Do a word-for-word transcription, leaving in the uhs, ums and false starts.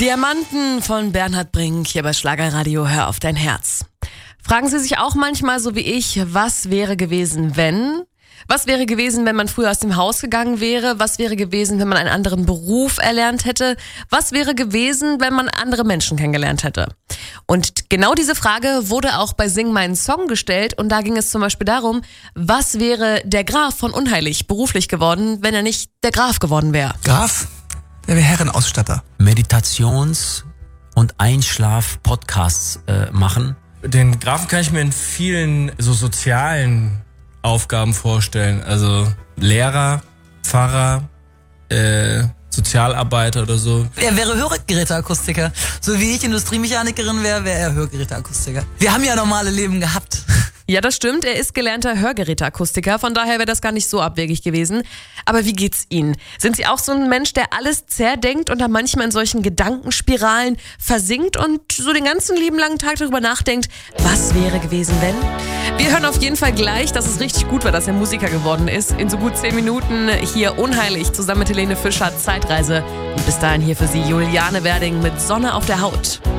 Diamanten von Bernhard Brink hier bei Schlagerradio. Hör auf dein Herz. Fragen Sie sich auch manchmal, so wie ich, was wäre gewesen, wenn? Was wäre gewesen, wenn man früher aus dem Haus gegangen wäre? Was wäre gewesen, wenn man einen anderen Beruf erlernt hätte? Was wäre gewesen, wenn man andere Menschen kennengelernt hätte? Und genau diese Frage wurde auch bei Sing meinen Song gestellt. Und da ging es zum Beispiel darum, was wäre der Graf von Unheilig beruflich geworden, wenn er nicht der Graf geworden wäre? Graf? Der wäre Herrenausstatter. Meditations- und Einschlaf-Podcasts äh, machen. Den Grafen kann ich mir in vielen so sozialen Aufgaben vorstellen. Also Lehrer, Pfarrer, äh, Sozialarbeiter oder so. Er wäre Hörgeräteakustiker. So wie ich Industriemechanikerin wäre, wäre er Hörgeräteakustiker. Wir haben ja normale Leben gehabt. Ja, das stimmt. Er ist gelernter Hörgeräteakustiker. Von daher wäre das gar nicht so abwegig gewesen. Aber wie geht's Ihnen? Sind Sie auch so ein Mensch, der alles zerdenkt und da manchmal in solchen Gedankenspiralen versinkt und so den ganzen lieben langen Tag darüber nachdenkt, was wäre gewesen, wenn? Wir hören auf jeden Fall gleich, dass es richtig gut war, dass er Musiker geworden ist. In so gut zehn Minuten hier Unheilig zusammen mit Helene Fischer, Zeitreise. Und bis dahin hier für Sie Juliane Werding mit Sonne auf der Haut.